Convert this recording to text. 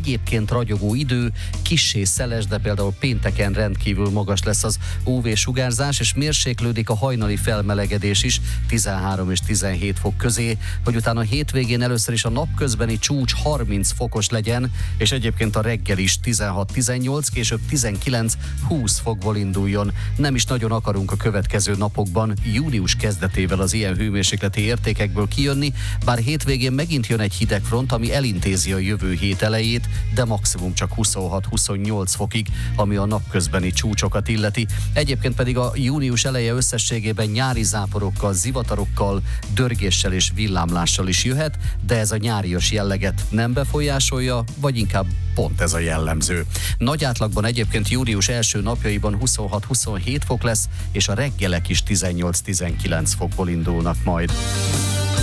egyébként ragyogó idő, kissé szeles, de például pénteken rendkívül magas lesz az UV-sugárzás, és mérséklődik a hajnali felmelegedés is 13 és 17 fok közé, hogy utána a hétvégén először is a napközbeni csúcs 30 fokos legyen, és egyébként a reggel is 16-18, később 19-20 fokból induljon. Nem is nagyon akarunk a következő napokban, június kezdetével az ilyen hőmérsékleti értékekből kijönni, bár hétvégén megint jön egy hidegfront, ami elintézi a jövő hét elejét, de maximum csak 26-28 fokig, ami a napközbeni csúcsokat illeti. Egyébként pedig a június eleje összességében nyári záporokkal, zivatarokkal, dörgéssel és villámlással is jöhet, de ez a nyárias jelleget nem befolyásolja, vagy inkább pont ez a jellemző. Nagy átlagban egyébként június első napjaiban 26-27 fok lesz, és a reggelek is 18-19 fokból indulnak majd.